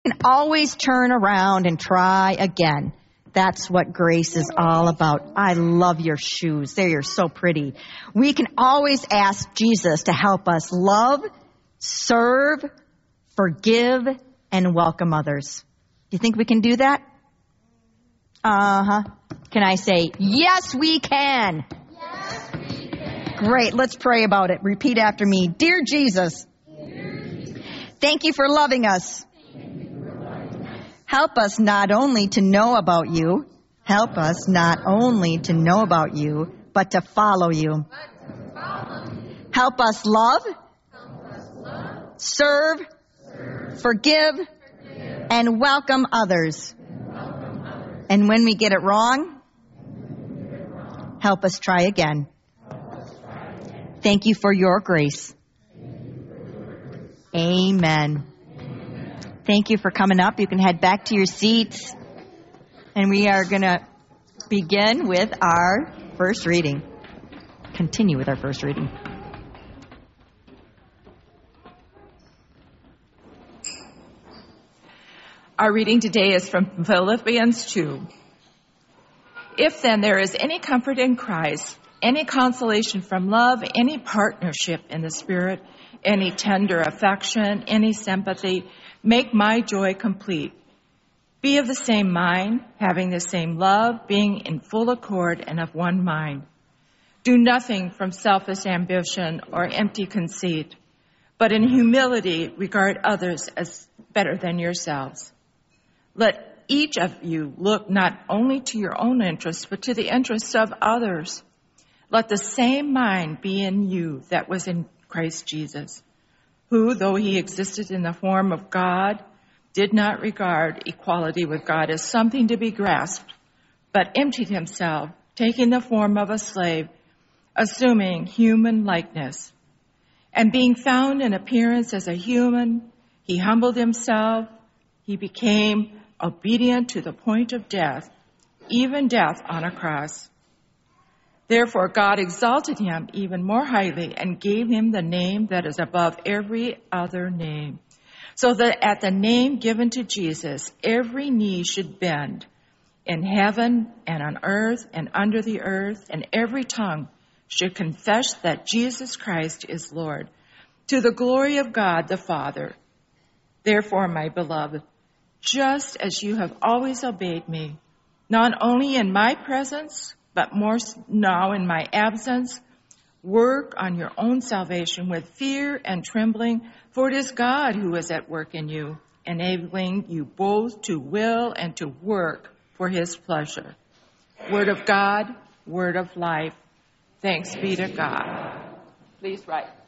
can always turn around and try again. That's what grace is all about. I love your shoes. They're so pretty. We can always ask Jesus to help us love, serve, forgive, and welcome others. Do you think we can do that? Can I say, yes, we can? Yes, we can. Great. Let's pray about it. Repeat after me. Dear Jesus, thank you for loving us. Help us not only to know about you, but to follow you. Help us love, serve, forgive, and welcome others. And when we get it wrong, help us try again. Thank you for your grace. Amen. Thank you for coming up. You can head back to your seats. And we are going to begin with our first reading. Continue with our first reading. Our reading today is from Philippians 2. If then there is any comfort in Christ, any consolation from love, any partnership in the Spirit, any tender affection, any sympathy, make my joy complete. Be of the same mind, having the same love, being in full accord and of one mind. Do nothing from selfish ambition or empty conceit, but in humility regard others as better than yourselves. Let each of you look not only to your own interests, but to the interests of others. Let the same mind be in you that was in Christ Jesus, who, though he existed in the form of God, did not regard equality with God as something to be grasped, but emptied himself, taking the form of a slave, assuming human likeness. And being found in appearance as a human, he humbled himself. He became obedient to the point of death, even death on a cross. Therefore, God exalted him even more highly and gave him the name that is above every other name, so that at the name given to Jesus, every knee should bend in heaven and on earth and under the earth, and every tongue should confess that Jesus Christ is Lord, to the glory of God the Father. Therefore, my beloved, just as you have always obeyed me, not only in my presence, but more now in my absence, work on your own salvation with fear and trembling, for it is God who is at work in you, enabling you both to will and to work for his pleasure. Word of God, word of life. Thanks be to God. Please rise.